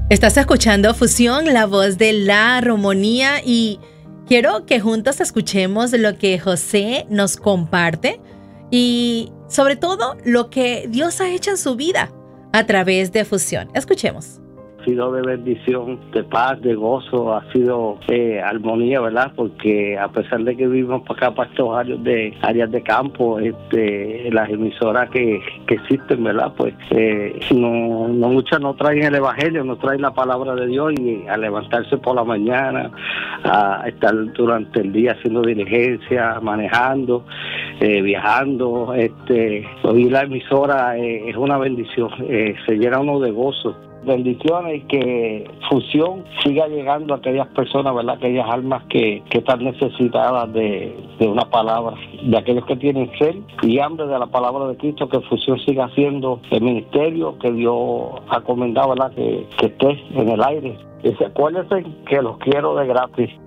Estás escuchando Fusión, la voz de la armonía, y quiero que juntos escuchemos lo que José nos comparte y sobre todo lo que Dios ha hecho en su vida a través de Fusión. Escuchemos. Ha sido de bendición, de paz, de gozo, ha sido armonía, ¿verdad? Porque a pesar de que vivimos para acá, para estos áreas de campo, las emisoras que existen, ¿verdad? Pues muchas no traen el evangelio, no traen la palabra de Dios, y a levantarse por la mañana, a estar durante el día haciendo diligencia, manejando, viajando, oír la emisora es una bendición, se llena uno de gozo. Bendiciones, y que Fusión siga llegando a aquellas personas, ¿verdad? Aquellas almas que están necesitadas de una palabra, de aquellos que tienen sed y hambre de la palabra de Cristo, que Fusión siga haciendo el ministerio que Dios ha comendado, ¿verdad? Que esté en el aire. Y acuérdense que los quiero de gratis.